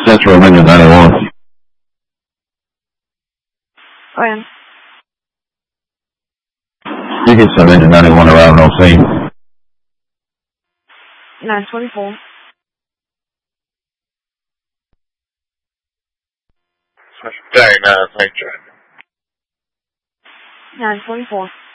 Central Engine 91. Go ahead. You get some Engine 91 around on scene. 924. Day 9, thank you. 924.